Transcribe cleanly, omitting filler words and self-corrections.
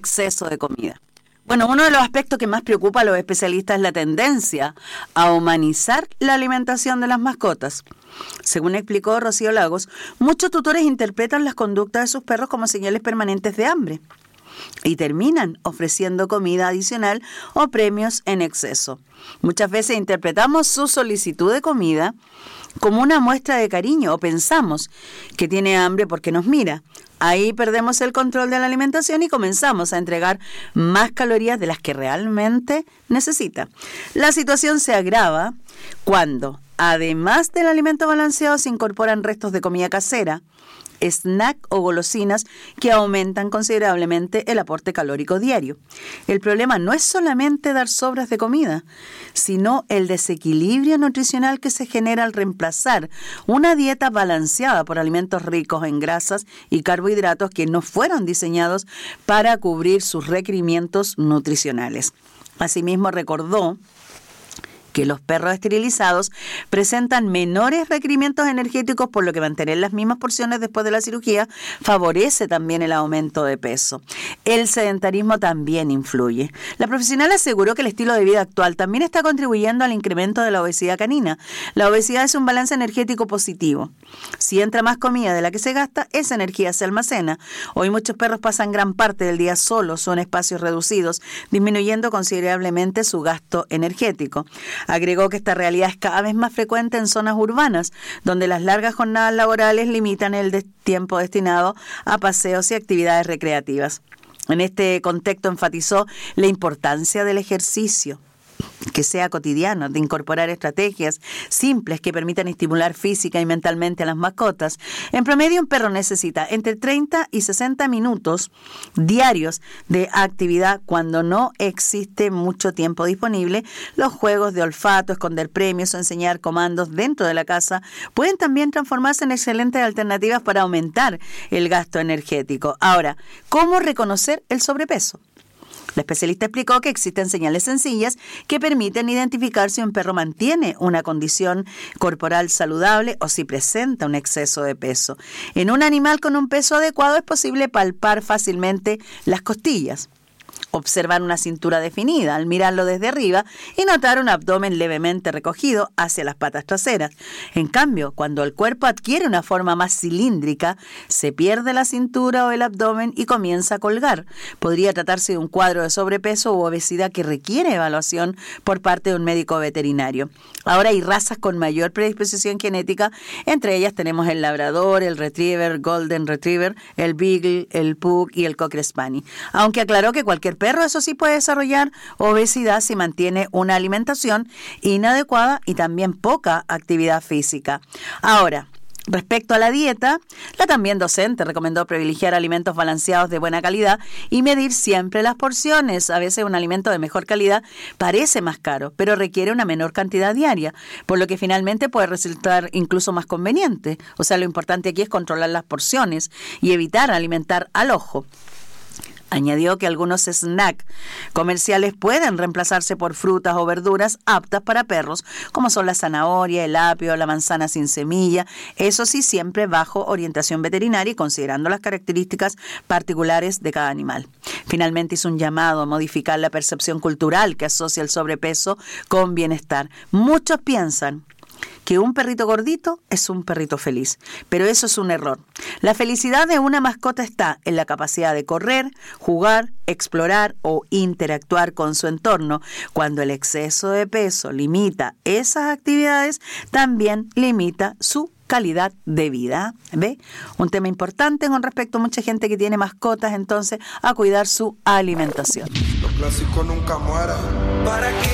exceso de comida. Bueno, uno de los aspectos que más preocupa a los especialistas es la tendencia a humanizar la alimentación de las mascotas. Según explicó Rocío Lagos, muchos tutores interpretan las conductas de sus perros como señales permanentes de hambre y terminan ofreciendo comida adicional o premios en exceso. Muchas veces interpretamos su solicitud de comida como una muestra de cariño o pensamos que tiene hambre porque nos mira. Ahí perdemos el control de la alimentación y comenzamos a entregar más calorías de las que realmente necesita. La situación se agrava cuando, además del alimento balanceado, se incorporan restos de comida casera, snack o golosinas que aumentan considerablemente el aporte calórico diario. El problema no es solamente dar sobras de comida, sino el desequilibrio nutricional que se genera al reemplazar una dieta balanceada por alimentos ricos en grasas y carbohidratos que no fueron diseñados para cubrir sus requerimientos nutricionales. Asimismo, recordó que los perros esterilizados presentan menores requerimientos energéticos, por lo que mantener las mismas porciones después de la cirugía favorece también el aumento de peso. El sedentarismo también influye. La profesional aseguró que el estilo de vida actual también está contribuyendo al incremento de la obesidad canina. La obesidad es un balance energético positivo. Si entra más comida de la que se gasta, esa energía se almacena. Hoy muchos perros pasan gran parte del día solos o en espacios reducidos, disminuyendo considerablemente su gasto energético. Agregó que esta realidad es cada vez más frecuente en zonas urbanas, donde las largas jornadas laborales limitan el tiempo destinado a paseos y actividades recreativas. En este contexto enfatizó la importancia del ejercicio, que sea cotidiano, de incorporar estrategias simples que permitan estimular física y mentalmente a las mascotas. En promedio, un perro necesita entre 30 y 60 minutos diarios de actividad cuando no existe mucho tiempo disponible. Los juegos de olfato, esconder premios o enseñar comandos dentro de la casa pueden también transformarse en excelentes alternativas para aumentar el gasto energético. Ahora, ¿cómo reconocer el sobrepeso? La especialista explicó que existen señales sencillas que permiten identificar si un perro mantiene una condición corporal saludable o si presenta un exceso de peso. En un animal con un peso adecuado es posible palpar fácilmente las costillas, observar una cintura definida al mirarlo desde arriba y notar un abdomen levemente recogido hacia las patas traseras. En cambio, cuando el cuerpo adquiere una forma más cilíndrica, se pierde la cintura o el abdomen y comienza a colgar. Podría tratarse de un cuadro de sobrepeso u obesidad que requiere evaluación por parte de un médico veterinario. Ahora hay razas con mayor predisposición genética, entre ellas tenemos el labrador, el retriever, golden retriever, el beagle, el pug y el cocker spaniel. Aunque aclaró que cualquier perro, eso sí, puede desarrollar obesidad si mantiene una alimentación inadecuada y también poca actividad física. Ahora, respecto a la dieta, la también docente recomendó privilegiar alimentos balanceados de buena calidad y medir siempre las porciones. A veces un alimento de mejor calidad parece más caro, pero requiere una menor cantidad diaria, por lo que finalmente puede resultar incluso más conveniente. O sea, lo importante aquí es controlar las porciones y evitar alimentar al ojo. Añadió que algunos snacks comerciales pueden reemplazarse por frutas o verduras aptas para perros, como son la zanahoria, el apio, la manzana sin semilla, eso sí, siempre bajo orientación veterinaria y considerando las características particulares de cada animal. Finalmente hizo un llamado a modificar la percepción cultural que asocia el sobrepeso con bienestar. Muchos piensan que un perrito gordito es un perrito feliz, pero eso es un error. La felicidad de una mascota está en la capacidad de correr, jugar, explorar o interactuar con su entorno. Cuando el exceso de peso limita esas actividades, también limita su calidad de vida. ¿Ve? Un tema importante con respecto a mucha gente que tiene mascotas, entonces, a cuidar su alimentación. Los clásicos nunca mueren. ¿Para qué?